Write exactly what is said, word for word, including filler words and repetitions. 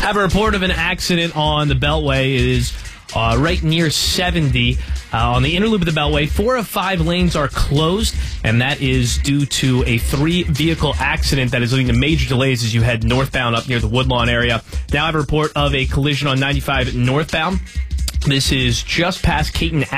Have a report of an accident on the Beltway. It is uh, right near seventy. Uh, on the inner loop of the Beltway, four of five lanes are closed, and that is due to a three-vehicle accident that is leading to major delays as you head northbound up near the Woodlawn area. Now I have a report of a collision on ninety-five northbound. This is just past Caton